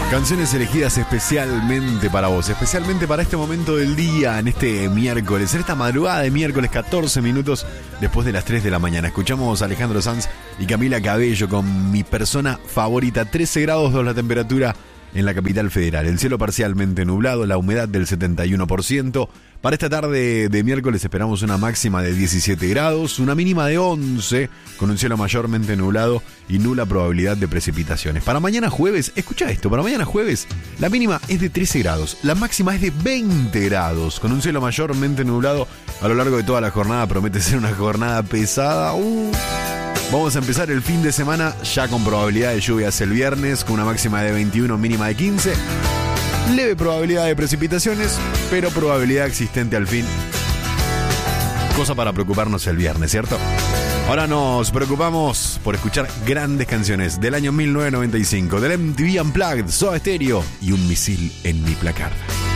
Canciones elegidas especialmente para vos, especialmente para este momento del día, en este miércoles, en esta madrugada de miércoles, 14 minutos después de las 3 de la mañana. Escuchamos a Alejandro Sanz y Camila Cabello con Mi Persona Favorita. 13 grados la temperatura en la capital federal. El cielo parcialmente nublado, la humedad del 71%. Para esta tarde de miércoles esperamos una máxima de 17 grados, una mínima de 11, con un cielo mayormente nublado y nula probabilidad de precipitaciones. Para mañana jueves, escucha esto, para mañana jueves la mínima es de 13 grados, la máxima es de 20 grados, con un cielo mayormente nublado. A lo largo de toda la jornada promete ser una jornada pesada. Vamos a empezar el fin de semana ya con probabilidad de lluvias el viernes, con una máxima de 21, mínima de 15. Leve probabilidad de precipitaciones, pero probabilidad existente al fin. Cosa para preocuparnos el viernes, ¿cierto? Ahora nos preocupamos por escuchar grandes canciones del año 1995, del MTV Unplugged, Soda Stereo y Un misil en mi placard.